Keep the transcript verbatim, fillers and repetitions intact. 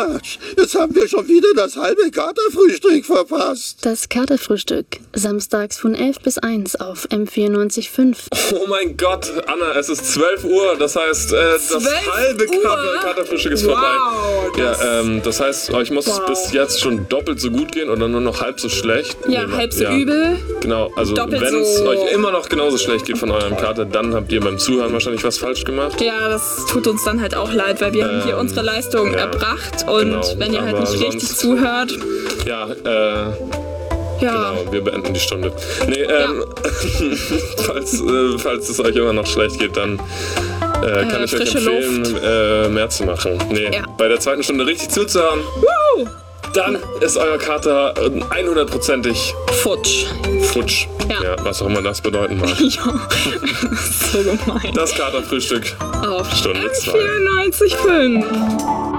Quatsch. Jetzt haben wir schon wieder das halbe Katerfrühstück verpasst. Das Katerfrühstück. Samstags von elf bis eins auf M vierundneunzig Komma fünf. Oh mein Gott, Anna, es ist zwölf Uhr. Das heißt, äh, das halbe Kater Katerfrühstück ist wow, vorbei. Das ja, ähm, das heißt, euch muss wow. es bis jetzt schon doppelt so gut gehen oder nur noch halb so schlecht. Ja, nee, halb so ja. übel. Genau, also wenn es so. euch immer noch genauso schlecht geht von eurem Kater, dann habt ihr beim Zuhören wahrscheinlich was falsch gemacht. Ja, das tut uns dann halt auch leid, weil wir ähm, haben hier unsere Leistung ja, erbracht und genau, wenn ihr halt nicht richtig zuhört. Ja, äh... Ja. Genau, wir beenden die Stunde. Nee, ähm, ja. falls, äh, falls es euch immer noch schlecht geht, dann äh, kann äh, ich euch empfehlen, äh, mehr zu machen. Nee, ja. bei der zweiten Stunde richtig zuzuhören. Woo! Dann ist euer Kater hundertprozentig futsch. Futsch. Ja. ja, was auch immer das bedeuten mag. Ja, so gemein. Das Katerfrühstück auf Stunde zwei. vierundneunzig Komma fünf.